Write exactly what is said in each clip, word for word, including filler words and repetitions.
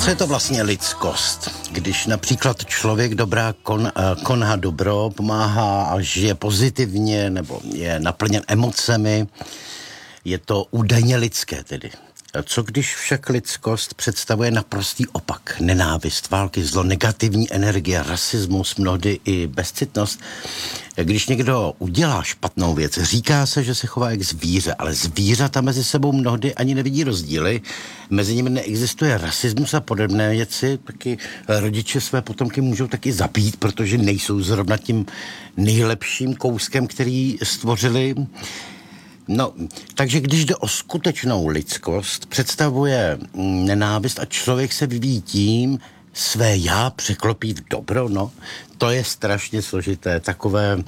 Co je to vlastně lidskost? Když například člověk dobrá kon, koná dobro, pomáhá a žije pozitivně nebo je naplněn emocemi, je to údajně lidské tedy. Co když však lidskost představuje naprostý opak? Nenávist, války, zlo, negativní energie, rasismus, mnohdy i bezcitnost. Když někdo udělá špatnou věc, říká se, že se chová jak zvíře, ale zvířata mezi sebou mnohdy ani nevidí rozdíly. Mezi nimi neexistuje rasismus a podobné věci. Taky rodiče své potomky můžou taky zabít, protože nejsou zrovna tím nejlepším kouskem, který stvořili. No, takže když jde o skutečnou lidskost, představuje nenávist a člověk se vyvíjí tím, své já překlopí v dobro, no, to je strašně složité, takové, uh,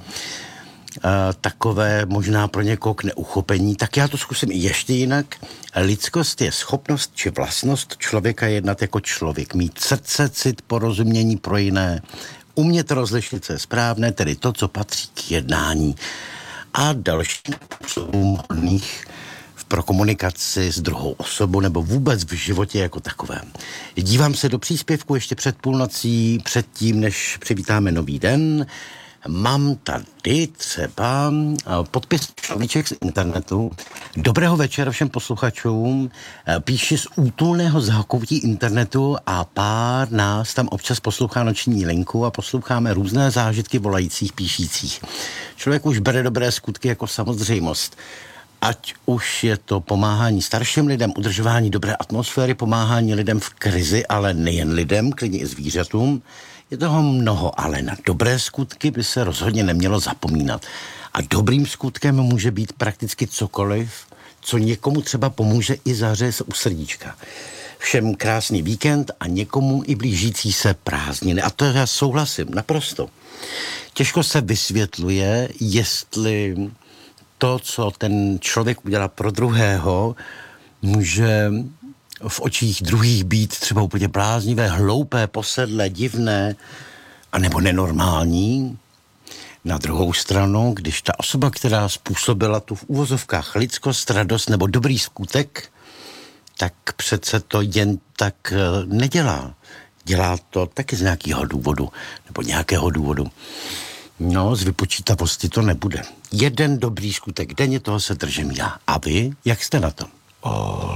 takové možná pro někoho k neuchopení, tak já to zkusím ještě jinak. Lidskost je schopnost či vlastnost člověka jednat jako člověk, mít srdce, cit, porozumění pro jiné, umět rozlišit, co je správné, tedy to, co patří k jednání. A další způsobů hodných pro komunikaci s druhou osobou nebo vůbec v životě jako takovém. Dívám se do příspěvku ještě před půlnocí, předtím, než přivítáme nový den. Mám tady třeba podpis človíček z internetu. Dobrého večera všem posluchačům. Píši z útulného zákoutí internetu a pár nás tam občas poslouchá noční linku a posloucháme různé zážitky volajících, píšících. Člověk už bere dobré skutky jako samozřejmost. Ať už je to pomáhání starším lidem, udržování dobré atmosféry, pomáhání lidem v krizi, ale nejen lidem, klidně i zvířatům. Je toho mnoho, ale na dobré skutky by se rozhodně nemělo zapomínat. A dobrým skutkem může být prakticky cokoliv, co někomu třeba pomůže i zařez u srdíčka. Všem krásný víkend a někomu i blížící se prázdniny. A to já souhlasím, naprosto. Těžko se vysvětluje, jestli to, co ten člověk udělá pro druhého, může v očích druhých být třeba úplně bláznivé, hloupé, posedlé, divné, anebo nenormální. Na druhou stranu, když ta osoba, která způsobila tu v úvozovkách lidskost, radost nebo dobrý skutek, tak přece to jen tak nedělá. Dělá to taky z nějakého důvodu, nebo nějakého důvodu. No, z vypočítavosti to nebude. Jeden dobrý skutek denně, toho se držím já. A vy, jak jste na to? All